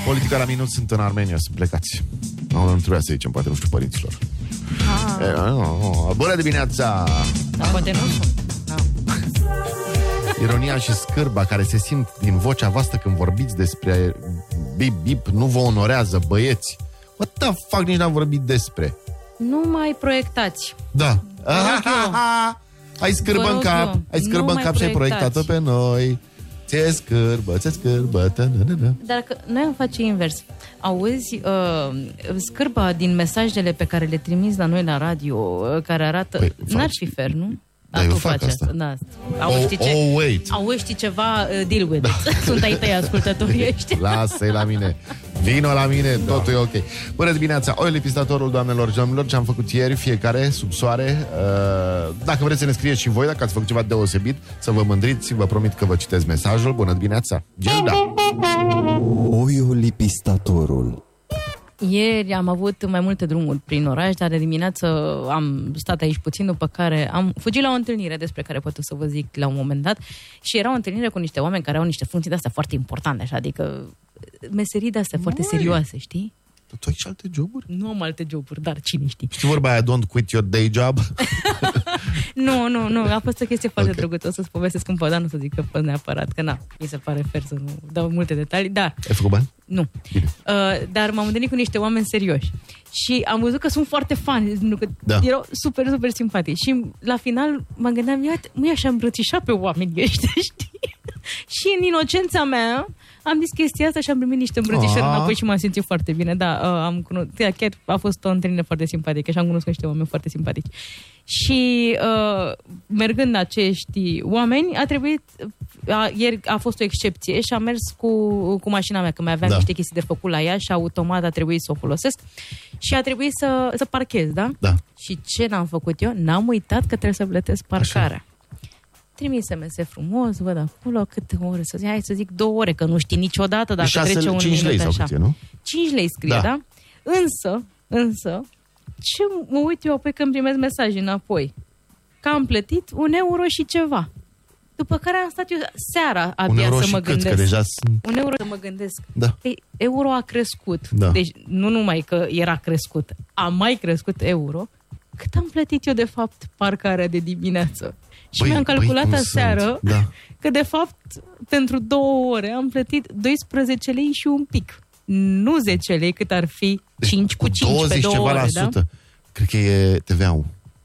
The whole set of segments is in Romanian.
Politica la minut sunt în Armenia, sunt plecați. Nu trebuia să zicem, poate nu știu părinților. Bună dimineața! Dar poate nu sunt. Ironia și scârba care se simt din vocea voastră când vorbiți despre bip, bip, nu vă onorează, băieți. What the fuck, nici n-am vorbit despre. Nu mai proiectați. Da. Ai scârbă în cap. Ai scârbă în cap și ai proiectat-o pe noi. Ți-e scârbă. Dar că noi am face invers. Auzi, scârba din mesajele pe care le trimiți la noi la radio, care arată... N-ar fi fair, nu? Da, eu fac asta. Da. Wait. Știi ceva, deal with it. Sunt ai tăi ascultătorii ăștia. Lasă-i la mine. Vino la mine, totul e ok. Bună dimineața, Lipistatorul, doamnelor și domnilor, ce am făcut ieri, fiecare, sub soare. Dacă vreți să ne scrieți și voi, dacă ați făcut ceva deosebit, să vă mândriți, vă promit că vă citesc mesajul. Bună dimineața, Gilda. Lipistatorul. Ieri am avut mai multe drumuri prin oraș, dar de dimineață am stat aici puțin, după care am fugit la o întâlnire despre care pot să vă zic la un moment dat și era o întâlnire cu niște oameni care au niște funcții de-astea foarte importante, așa, adică meserii de-astea foarte serioase, știi? Tu ai și alte joburi? Nu am alte joburi, dar cine știe. Știi vorba aia, don't quit your day job? Nu, a fost o chestie foarte drăguță, o să-ți povestesc un dar nu să zic că neapărat, că mi se pare fer să nu dau multe detalii, dar... Ai făcut bani? Nu. Dar m-am întâlnit cu niște oameni serioși și am văzut că sunt foarte fani, erau super, super simpatici și la final mă gândeam, măi, așa îmbrățișa pe oamenii ăștia, știi? Și în inocența mea am zis chestia asta și am primit niște îmbrățișări înapoi și m-am simțit foarte bine. Chiar a fost o întâlnire foarte simpatică și am cunoscut niște oameni foarte simpatici. Și mergând acești oameni, ieri a fost o excepție și am mers cu mașina mea, că mai aveam niște chestii de făcut la ea și automat a trebuit să o folosesc și a trebuit să parchez, da? Și ce n-am făcut eu? N-am uitat că trebuie să plătesc parcarea. Așa. Trimis SMS frumos, văd acolo câte ore să zic, hai să zic 2 ore, că nu știi niciodată dacă trece un 5 lei sau cât e, nu? 5 lei scrie, da? Însă, ce mă uit eu apoi când primesc mesaje înapoi? Că am plătit 1 euro și ceva. După care am stat eu seara abia să mă gândesc. Că deja sunt... 1 euro să mă gândesc. Da. Păi, euro a crescut. Da. Deci nu numai că era crescut, a mai crescut euro. Cât am plătit eu de fapt parcarea de dimineață? Și mi-am calculat aseară că de fapt pentru 2 ore am plătit 12 lei și un pic. Nu 10 lei cât ar fi 5 cu 5 pe 2 ore, da? Cred că e TVA-ul.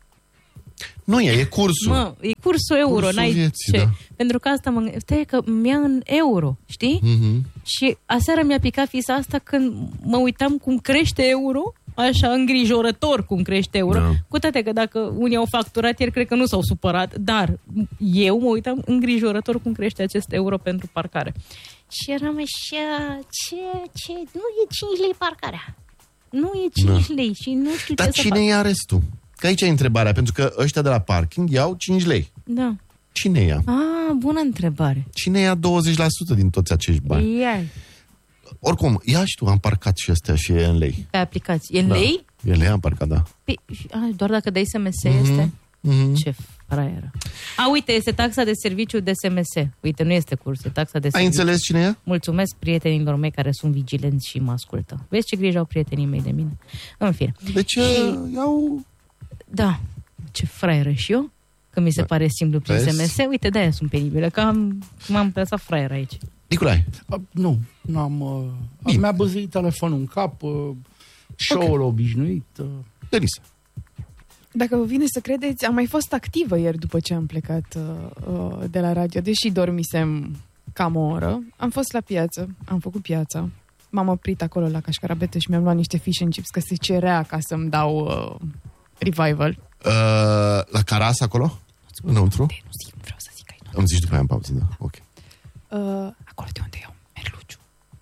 Nu e cursul. E cursul euro, cursul n-ai vieții, ce. Da. Pentru că asta stai că mi-a în euro, știi? Și aseară mi-a picat fisa asta când mă uitam cum crește euro, așa îngrijorător cum crește euro, cu toate că dacă unii au facturat ieri, cred că nu s-au supărat, dar eu mă uitam îngrijorător cum crește acest euro pentru parcare. Și eram așa, ce, nu e 5 lei parcarea. Nu e 5 lei și nu știu ce să fac. Dar cine ia restul? Că aici e întrebarea, pentru că ăștia de la parking iau 5 lei. Da. Cine ia? Bună întrebare. Cine ia 20% din toți acești bani? Oricum, ia și tu, am parcat și astea și e în lei. Pe aplicație. E în lei? E în lei, am parcat, da. Doar dacă dai SMS este? Ce fraieră. Uite, este taxa de serviciu de SMS. Uite, nu este curs, e taxa de serviciu. Ai înțeles cine e? Mulțumesc prietenilor mei care sunt vigilenți și mă ascultă. Vezi ce grijă au prietenii mei de mine? În fine. Deci iau... Da, ce fraieră și eu? Că mi se pare simplu prin SMS. Uite, de-aia sunt penibile, că m-am plasat fraier aici. Nicolae? Nu am... mi-a băzit telefonul în cap, show-ul obișnuit. Denisa. Dacă vă vine să credeți, am mai fost activă ieri după ce am plecat de la radio, deși dormisem cam o oră. Am fost la piață, am făcut piața, m-am oprit acolo la Cașcarabete și mi-am luat niște fish and chips, că se cerea ca să-mi dau revival. La Caras acolo? Înăuntru? Nu zic, vreau să zic. Îmi zici după aia în pauză, da, ok. Acolo de unde iau merluciu.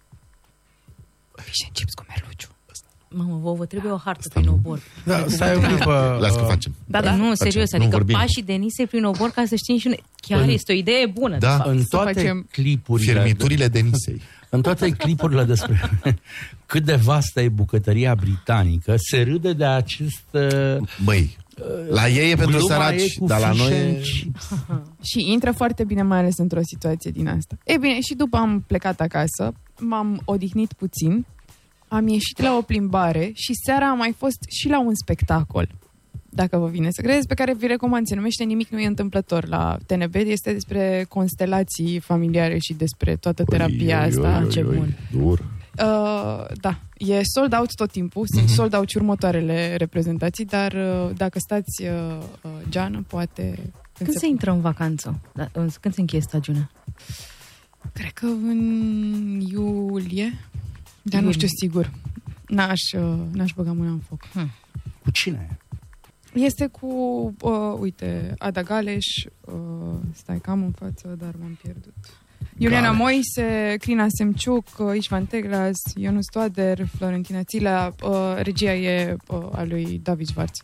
Fish and chips cu merluciu. Mamă, vă trebuie o hartă prin obor. Da, stai un pic. Las că facem. Da. Nu, serios, adică pașii Denisei prin obor ca să știm și noi. Chiar este o idee bună. Da, în toate clipurile. Firmiturile Denisei. În toate clipurile despre cât de vastă e bucătăria britanică, se râde de acest La ei e pentru săraci, dar la noi e... Și intră foarte bine, mai ales într-o situație din asta. Ei bine, și după am plecat acasă, m-am odihnit puțin, am ieșit la o plimbare și seara am mai fost și la un spectacol, dacă vă vine să credeți, pe care vi recomand. Se numește Nimic nu e întâmplător la TNB. Este despre constelații familiare și despre toată terapia asta. Ce bun. Dur. Da, e sold out tot timpul. Sunt sold out și următoarele reprezentații, dar dacă stați geană, poate... Când se intră în vacanță? Când se încheie stagiunea? Cred că în iulie, dar nu știu sigur. N-aș băga mâna în foc. Cu cine? Este cu, uite, Ada Galeș, stai că am în față, dar m-am pierdut. Iuliana Moise, Crina Semciuc, Ișvan Teglas, Ionuț Toader, Florentina Țilea, regia e a lui David Schwarz.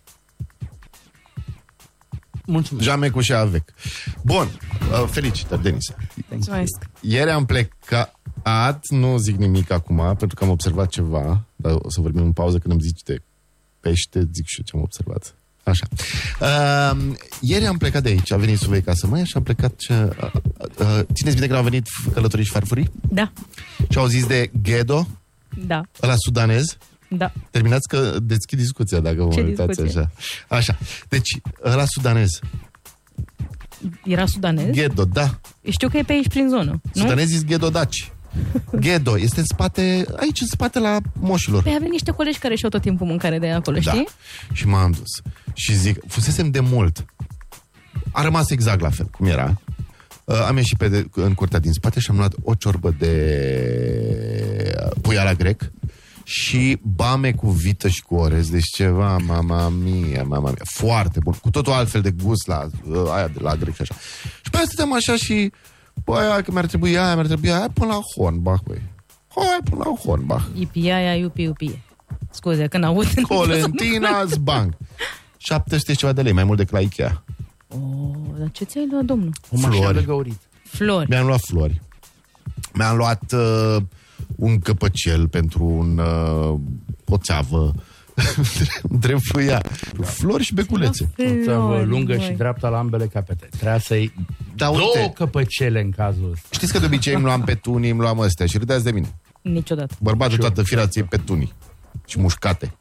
Mulțumesc. Jamecu și Avec. Bun, felicitări, Denisa. Mulțumesc. Ieri am plecat, nu zic nimic acum, pentru că am observat ceva, dar o să vorbim în pauză când îmi zici de pește, zic și eu ce am observat. Așa. Ieri am plecat de aici, a venit Suvei Casă Măia și am plecat... țineți bine că au venit Călătorii și Farfurii? Da. Și au zis de Ghedo, Da. ăla sudanez. Da. Terminați că deschid discuția, dacă vă uitați așa. Așa. Deci, ăla sudanez. Era sudanez? Ghedo, da. Știu că e pe aici prin zonă, nu? Sudanezii sunt ghedodaci. Ghedo este în spate, aici în spate la moșilor. Păi avem niște colegi care și-au tot timpul mâncare de acolo, Da. știi? Și m-am dus. Și zic, fusesem de mult. A rămas exact la fel cum era. Am ieșit în curtea din spate și am luat o ciorbă de puiala grec și bame cu vită și cu orez. Deci ceva, mama mia. Foarte bun. Cu totul altfel de gust la aia de la grec și așa. Și pe aia stăteam așa și băi, că mi-ar trebui aia până la Hornbach, băi. Hai până la Hornbach. Ipiaia, iupi. Scuze, când aud... Colentina's Bank. 700 ceva de lei, mai mult decât la Ikea. Dar ce ți-ai luat, domnul? O mașină Flori. de găurit. Flori. Mi-am luat flori. Mi-am luat un căpăcel pentru o țeavă. Dreptuia. Flori și beculețe. O țeavă lungă măi. și dreapta la ambele capete. Trebuia să-i Da, uite. două căpăcele în cazul ăsta. Știți că de obicei îmi luam petunii, îmi luam astea și râdeați de mine. Niciodată. Bărbatul toată firea ție petunii și mușcate.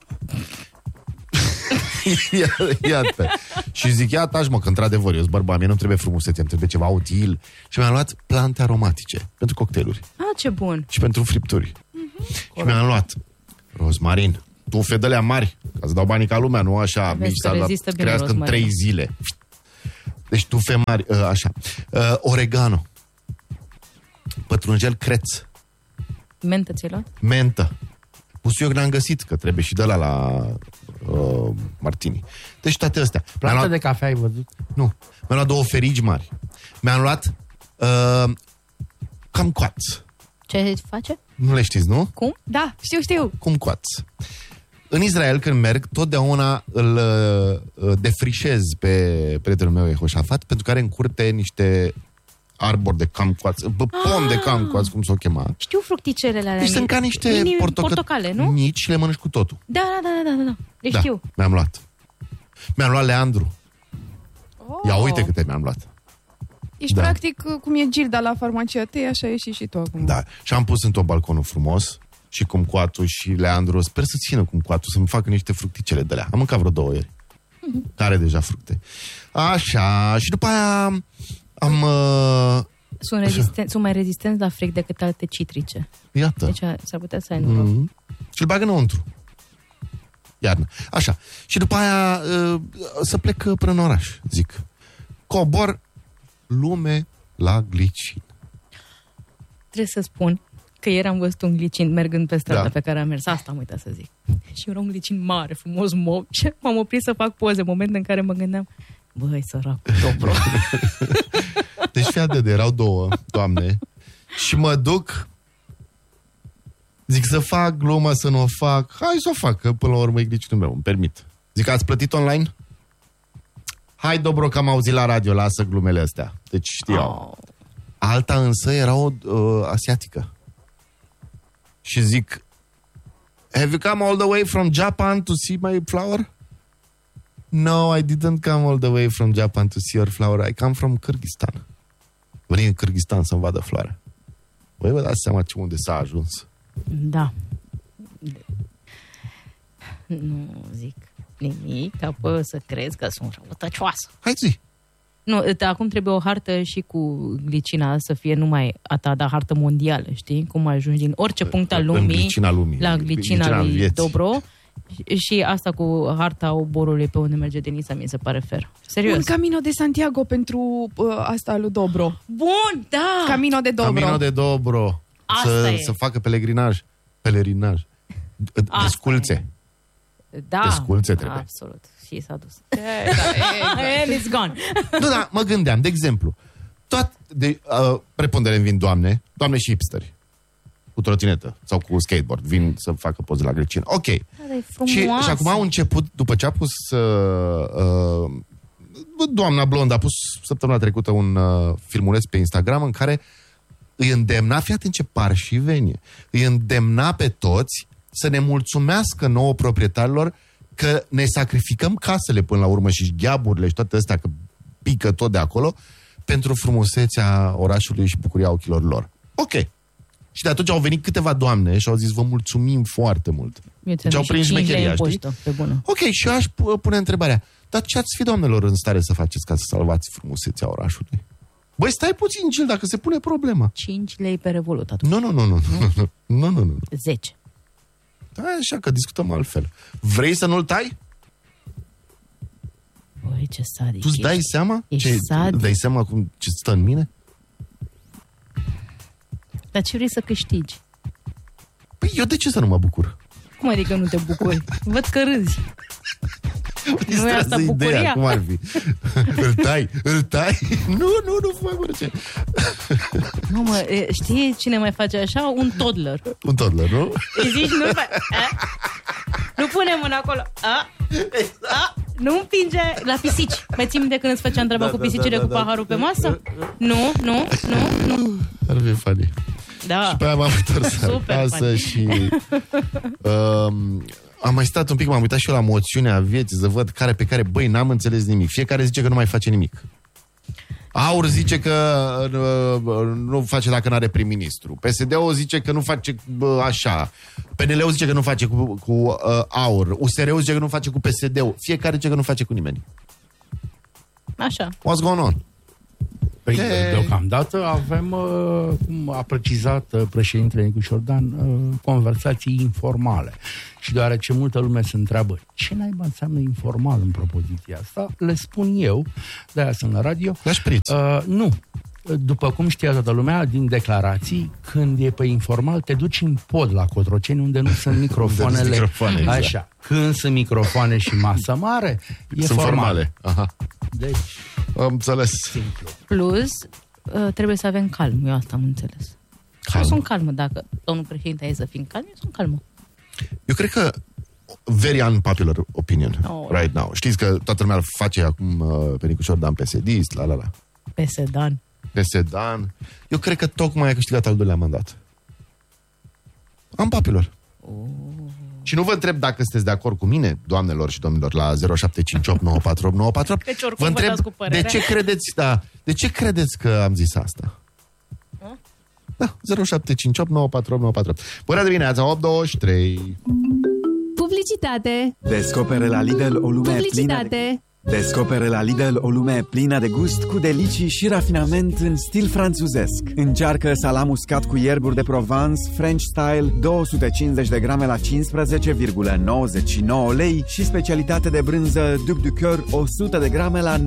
Iată. Și zic, ia taci mă, că într-adevăr, eu sunt bărbat, mie nu trebuie frumusețe, îmi trebuie ceva util. Și mi-am luat plante aromatice pentru cocktailuri Ce bun. și pentru fripturi. Și mi-am luat rozmarin, tufe de alea mari, ca să dau banii ca lumea, nu așa Vezi mici, că rezistă bine crească în rozmarin. 3 zile. Deci tufe mari, așa. Oregano, pătrunjel creț, Mentă ți-ai luat? mentă. Pusuioc n-am găsit, că trebuie și de la Martini. Deci toate astea. Planta de cafea ai văzut? Nu. Mi-am luat 2 ferigi mari. Mi-am luat kumquats. Ce face? Nu le știți, nu? Cum? Da, știu. Kumquats. În Israel, când merg, totdeauna îl defrișez pe prietenul meu Jehoșafat, pentru că are în curte niște arbori de kumquats, pom de kumquats, cum s-o chema. Știu fructicelele alea. Deci sunt ca niște portocale, nu? mici și le mănânci cu totul. Da. Le știu. Mi-am luat. Mi-am luat leandru. Ia uite câte mi-am luat. Ești practic cum e Gilda la farmacia tăi, așa ești și tu acum. Da. Și am pus în tot balconul frumos și kumquatul și leandru. Sper să țină kumquatul, să-mi facă niște fructicele de alea. Am mâncat vreo 2 ieri. Care deja fructe. Așa. Și după aia am... Sunt mai rezistenți la fric decât alte citrice. Iată. Deci s-ar putea să ai noroc. Și îl bagă înăuntru. Iarnă. Așa. Și după aia să plec până în oraș, zic. Cobor lume la glicin. Trebuie să spun că ieri am văzut un glicin mergând pe strada Da. pe care am mers. Asta am uitat să zic. Și era un glicin mare, frumos, mov. Și m-am oprit să fac poze. În momentul în care mă gândeam, băi, săracul, dobro. Deci fii atent, erau 2 doamne și mă duc, zic să fac gluma, să nu o fac. Hai să o fac, că până la urmă e glicinul meu, îmi permit. Zic, ați plătit online? Hai, dobro, că am auzit la radio, lasă glumele astea. Deci știau. Alta însă era o asiatică. Și zic, have you come all the way from Japan to see my flower? No, I didn't come all the way from Japan to see your flower. I come from Kyrgyzstan. Veni în Kyrgyzstan să-mi vadă floarea. Voi vă dați seama unde s-a ajuns? Da. Nu zic nimic, apoi să crezi că sunt răutăcioasă. Hai zi! Nu, acum trebuie o hartă și cu glicina să fie numai a ta, dar hartă mondială, știi? Cum ajungi din orice punct al lumii la glicina lui Dobro. Și asta cu harta oborului pe unde merge Denisa mi se pare fer. Serios. Un Camino de Santiago pentru asta lui Dobro. Bun, da! Camino de Dobro. Camino de Dobro. Să facă pelerinaj. Desculțe. Da. Desculțe trebuie. Absolut. Și s-a dus. And it's gone. Nu, da, mă gândeam, de exemplu, preponderent vin doamne și hipsteri. Cu trotinetă sau cu skateboard. Vin să facă poze la Grecină. Ok. Și acum au început, după ce a pus doamna blondă, a pus săptămâna trecută un filmuleț pe Instagram în care îi îndemna, fii atent ce parșivenie, îi îndemna pe toți să ne mulțumească nouă proprietarilor că ne sacrificăm casele până la urmă și gheaburile și toate astea, că pică tot de acolo, pentru frumusețea orașului și bucuria ochilor lor. Ok. Și de atunci au venit câteva doamne și au zis, vă mulțumim foarte mult. Deci au prins șmecheria, știi? Ok, și eu aș pune întrebarea, dar ce ați fi, doamnelor, în stare să faceți ca să salvați frumusețea orașului? Băi, stai puțin, Gil, dacă se pune problema. 5 lei pe Revolut atunci. Nu. 10. Da, așa că discutăm altfel. Vrei să nu-l tai? Băi, ce sadic. Tu-ți dai seama? Dai seama ce stă în mine? Dar ce vrei să câștigi? Păi eu de ce să nu mă bucur? Cum adică nu te bucuri? Văd că râzi. Nu e asta bucuria? Ideea, cum ar fi? Îl tai? Nu fac orice. Nu, știi cine mai face așa? Un toddler. Un toddler, nu? Îi zici, nu pune mâna acolo. Nu împinge la pisici. Mai ții minte când îți făceam treaba cu pisicile cu paharul pe masă? Nu. Ar fi funny. Da. Și pe aia m-am întors acasă și am mai stat un pic, m-am uitat și eu la moțiunea vieții, să văd pe care, băi, n-am înțeles nimic. Fiecare zice că nu mai face nimic. Aur zice că nu face dacă n-are prim-ministru. PSD-ul zice că nu face așa. PNL-ul zice că nu face cu Aur. USR-ul zice că nu face cu PSD-ul. Fiecare zice că nu face cu nimeni. Așa. What's going on? Păi, deocamdată avem, cum a precizat președintele Nicușor Dan, conversații informale. Și deoarece multă lume se întreabă ce naiba înseamnă informal în propoziția asta, le spun eu, de-aia sunt la radio. La șpriț. Nu. După cum știa toată lumea, din declarații, când e pe informal, te duci în pod la Cotroceni, unde nu sunt microfoanele. Exact. Așa. Când sunt microfoane și masă mare, sunt formale. Aha. Deci, am înțeles. Simplu. Plus, trebuie să avem calm. Eu asta am înțeles. Eu sunt calmă. Dacă domnul președinte e să fim calm, eu sunt calmă. Eu cred că very unpopular opinion right now. Știți că toată lumea face acum pe Nicușor Dan PSD-ist, la. PSD-an. Eu cred că tocmai a câștigat al doilea mandat. Unpopular. Și nu vă întreb dacă sunteți de acord cu mine, doamnelor și domnilor, la 0758948948. Vă întreb de ce credeți că am zis asta? Da, 0758948948. Bună dimineața, 8:23. Publicitate. Descopere la Lidl o lume plină de... Descopere la Lidl o lume plină de gust, cu delicii și rafinament în stil franțuzesc. Încearcă salam uscat cu ierburi de Provence, French style, 250 de grame la 15,99 lei și specialitate de brânză Duc du Coeur, 100 de grame la 9,99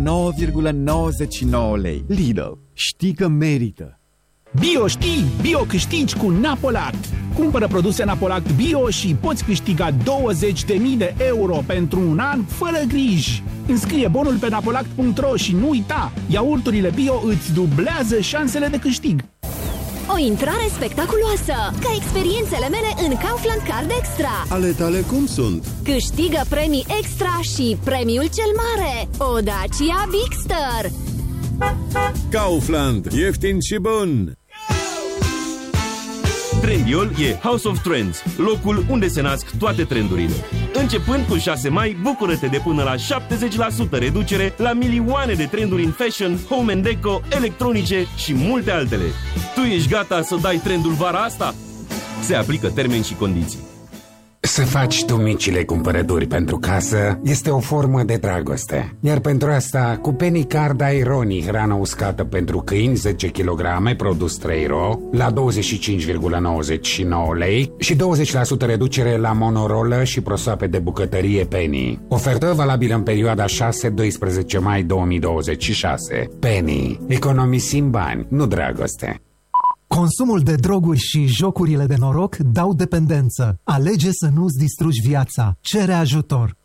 lei. Lidl, știi că merită! Bio știi, bio câștigi cu Napolact. Cumpără produse Napolact bio și poți câștiga 20.000 de euro pentru un an fără griji. Înscrie bonul pe napolact.ro și nu uita, iaurturile bio îți dublează șansele de câștig. O intrare spectaculoasă, ca experiențele mele în Kaufland Card Extra. Ale tale cum sunt? Câștigă premii extra și premiul cel mare, o Dacia Bigster. Kaufland, ieftin și bun! Trendyol e House of Trends, locul unde se nasc toate trendurile. Începând cu 6 mai, bucură-te de până la 70% reducere la milioane de trenduri în fashion, home and deco, electronice și multe altele. Tu ești gata să dai trendul vara asta? Se aplică termeni și condiții. Să faci tu micile cumpărături pentru casă este o formă de dragoste. Iar pentru asta, cu Penny Card ai Roni, hrană uscată pentru câini, 10 kg, produs 3 ro, la 25,99 lei și 20% reducere la monorolă și prosoape de bucătărie Penny. Ofertă valabilă în perioada 6-12 mai 2026. Penny. Economisim bani, nu dragoste. Consumul de droguri și jocurile de noroc dau dependență. Alege să nu-ți distrugi viața. Cere ajutor.